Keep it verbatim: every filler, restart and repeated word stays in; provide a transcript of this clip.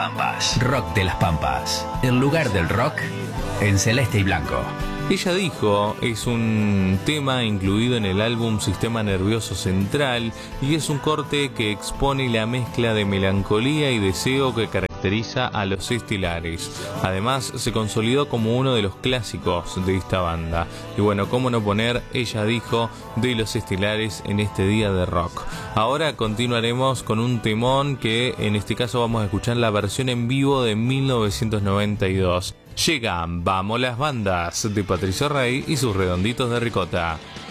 Pampas. Rock de las Pampas. El lugar del rock en celeste y blanco. Ella dijo, es un tema incluido en el álbum Sistema Nervioso Central y es un corte que expone la mezcla de melancolía y deseo que caracteriza a Los Estilares. Además, se consolidó como uno de los clásicos de esta banda. Y bueno, cómo no poner Ella dijo de Los Estilares en este día de rock. Ahora continuaremos con un temón que en este caso vamos a escuchar la versión en vivo de mil novecientos noventa y dos. Llegan Vamos las Bandas de Patricio Rey y sus Redonditos de Ricota.